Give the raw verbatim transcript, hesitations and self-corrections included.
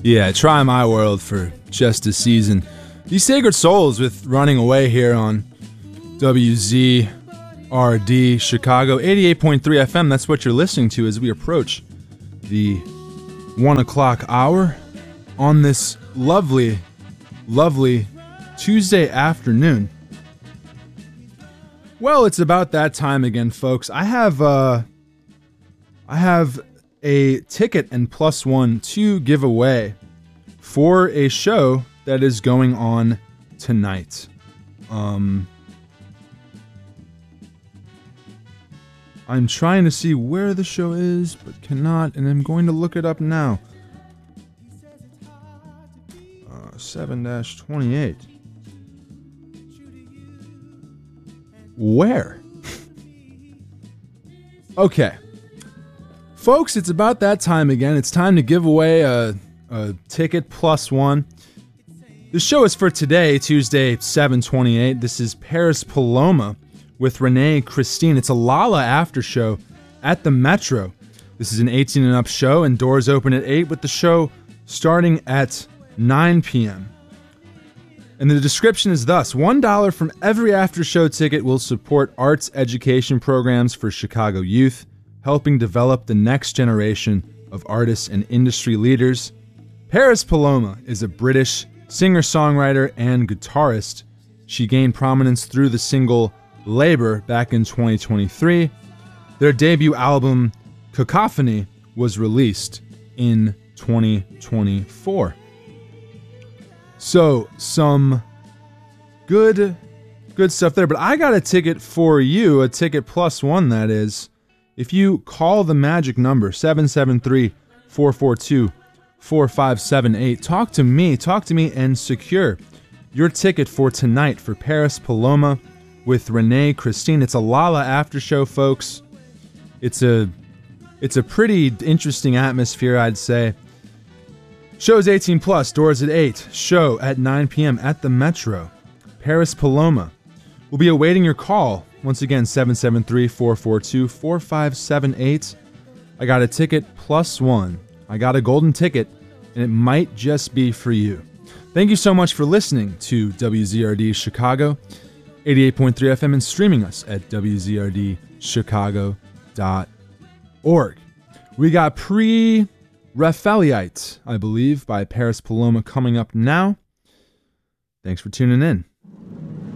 Yeah, try my world for just a season. These Sacred Souls with Running Away here on W Z R D Chicago, eighty-eight point three F M. That's what you're listening to as we approach the one o'clock hour on this lovely, lovely Tuesday afternoon. Well, it's about that time again, folks. I have uh, I have a ticket and plus one to give away for a show that is going on tonight. Um, I'm trying to see where the show is, but cannot, and I'm going to look it up now. Uh, seven dash twenty-eight. Where? Okay. Folks, it's about that time again. It's time to give away a, a ticket plus one. The show is for today, Tuesday, seven twenty-eight. This is Paris Paloma with Renee Christine. It's a Lala after show at the Metro. This is an eighteen and up show, and doors open at eight, with the show starting at nine p.m. And the description is thus: one dollar from every after-show ticket will support arts education programs for Chicago youth, helping develop the next generation of artists and industry leaders. Paris Paloma is a British singer-songwriter and guitarist. She gained prominence through the single Labor back in twenty twenty-three. Their debut album, Cacophony, was released in twenty twenty-four. So, some good, good stuff there. But I got a ticket for you, a ticket plus one, that is. If you call the magic number, seven seven three, four four two, four five seven eight, talk to me, talk to me, and secure your ticket for tonight for Paris Paloma with Renee Christine. It's a Lala after show, folks. It's a, it's a pretty interesting atmosphere, I'd say. Show's eighteen plus, doors at eight, show at nine p.m. at the Metro. Paris Paloma. We'll be awaiting your call. Once again, seven seven three, four four two, four five seven eight. I got a ticket plus one. I got a golden ticket, and it might just be for you. Thank you so much for listening to W Z R D Chicago, eighty-eight point three F M, and streaming us at w z r d chicago dot org. We got pre- Raphaelite, I believe, by Paris Paloma coming up now. Thanks for tuning in.